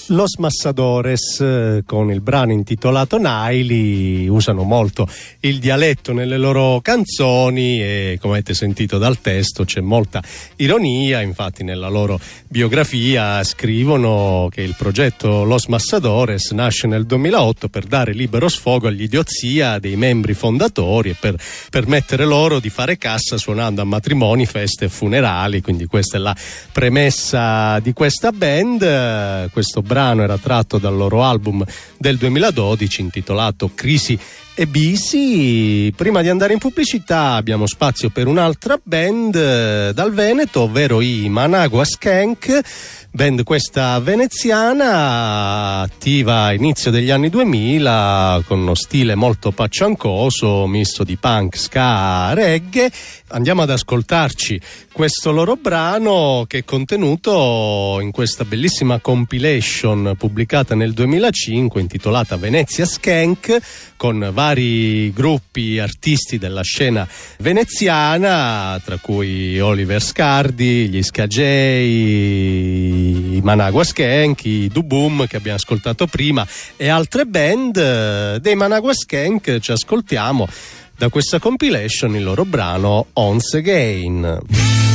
Los Massadores, con il brano intitolato Naili, usano molto il dialetto nelle loro canzoni e, come avete sentito dal testo, c'è molta ironia. Infatti nella loro biografia scrivono che il progetto Los Massadores nasce nel 2008 per dare libero sfogo all'idiozia dei membri fondatori e per permettere loro di fare cassa suonando a matrimoni, feste e funerali. Quindi questa è la premessa di questa band. Questo brano era tratto dal loro album del 2012 intitolato Crisi e Bisi. Prima di andare in pubblicità abbiamo spazio per un'altra band dal Veneto, ovvero i Managua Skank, band questa veneziana attiva a inizio degli anni 2000 con uno stile molto pacciancoso, misto di punk, ska, reggae. Andiamo ad ascoltarci questo loro brano che è contenuto in questa bellissima compilation pubblicata nel 2005 intitolata Venezia Skank, con vari gruppi artisti della scena veneziana, tra cui Oliver Scardi, gli Scagei, i Managua Skank, i Duboom che abbiamo ascoltato prima e altre band. Dei Managua Skank ci ascoltiamo da questa compilation il loro brano Once Again.